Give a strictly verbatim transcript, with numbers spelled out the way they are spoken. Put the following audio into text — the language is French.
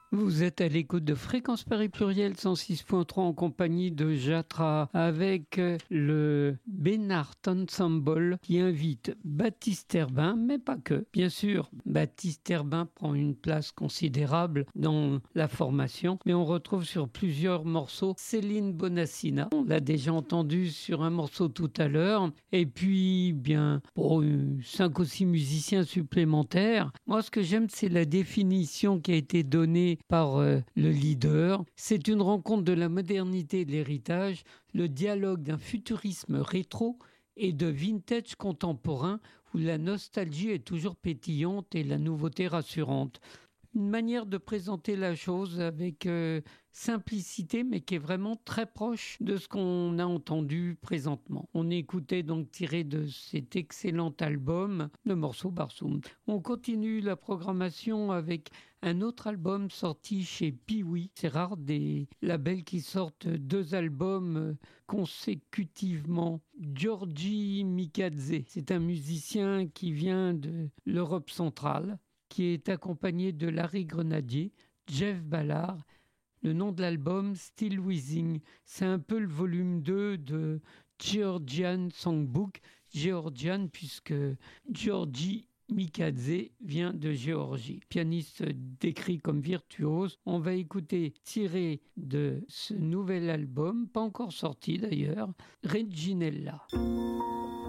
Vous êtes à l'écoute de Fréquence Paris Pluriel cent six point trois en compagnie de Jatra avec euh, le Bénart Ensemble qui invite Baptiste Herbin, mais pas que. Bien sûr, Baptiste Herbin prend une place considérable dans la formation, mais on retrouve sur plusieurs morceaux Céline Bonassina. On l'a déjà entendu sur un morceau tout à l'heure. Et puis, bien, pour cinq ou six musiciens supplémentaires. Moi, ce que j'aime, c'est la définition qui a été donnée par euh, le leader. C'est une rencontre de la modernité et de l'héritage, le dialogue d'un futurisme rétro et de vintage contemporain où la nostalgie est toujours pétillante et la nouveauté rassurante. Une manière de présenter la chose avec euh, simplicité, mais qui est vraiment très proche de ce qu'on a entendu présentement. On écoutait donc tiré de cet excellent album, le morceau Barsoum. On continue la programmation avec un autre album sorti chez Piwi. C'est rare des labels qui sortent deux albums consécutivement. Giorgi Mikadze, c'est un musicien qui vient de l'Europe centrale, qui est accompagné de Larry Grenadier, Jeff Ballard. Le nom de l'album, Still Wheezing, c'est un peu le volume deux de Georgian Songbook. Georgian, puisque Giorgi Mikadze vient de Géorgie. Pianiste décrit comme virtuose. On va écouter tiré de ce nouvel album, pas encore sorti d'ailleurs, Reginella.